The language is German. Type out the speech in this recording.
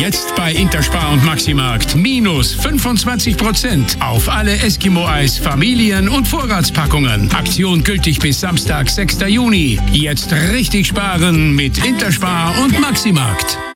Jetzt bei Interspar und Maximarkt minus 25% auf alle Eskimo-Eis, Familien- und Vorratspackungen. Aktion gültig bis Samstag, 6. Juni. Jetzt richtig sparen mit Interspar und Maximarkt.